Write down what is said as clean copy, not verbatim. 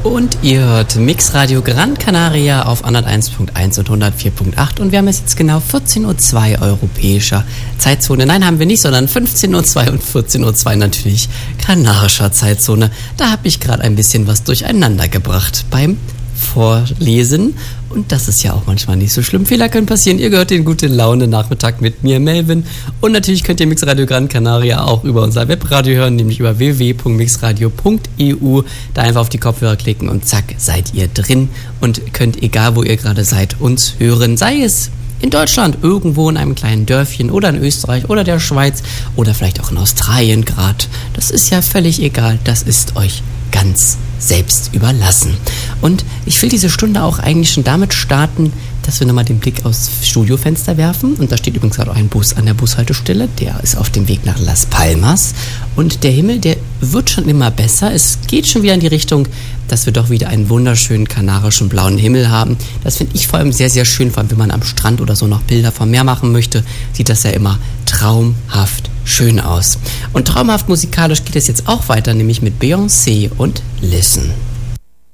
Und ihr hört Mixradio Gran Canaria auf 101.1 und 104.8 und wir haben es jetzt genau 14.02 Uhr europäischer Zeitzone. Nein, haben wir nicht, sondern 15.02 Uhr und 14.02 Uhr natürlich kanarischer Zeitzone. Da habe ich gerade ein bisschen was durcheinander gebracht beim Vorlesen und das ist ja auch manchmal nicht so schlimm. Fehler können passieren. Ihr gehört den gute Laune Nachmittag mit mir, Melvin, und natürlich könnt ihr Mixradio Gran Canaria auch über unser Webradio hören, nämlich über www.mixradio.eu. Da einfach auf die Kopfhörer klicken und zack, seid ihr drin und könnt, egal wo ihr gerade seid, uns hören. Sei es in Deutschland, irgendwo in einem kleinen Dörfchen oder in Österreich oder der Schweiz oder vielleicht auch in Australien gerade. Das ist ja völlig egal, das ist euch ganz selbst überlassen. Und ich will diese Stunde auch eigentlich schon damit starten, dass wir nochmal den Blick aufs Studiofenster werfen. Und da steht übrigens gerade auch ein Bus an der Bushaltestelle. Der ist auf dem Weg nach Las Palmas. Und der Himmel, der wird schon immer besser. Es geht schon wieder in die Richtung, dass wir doch wieder einen wunderschönen kanarischen blauen Himmel haben. Das finde ich vor allem sehr, sehr schön. Vor allem, wenn man am Strand oder so noch Bilder vom Meer machen möchte, sieht das ja immer traumhaft schön aus. Und traumhaft musikalisch geht es jetzt auch weiter, nämlich mit Beyoncé und Listen.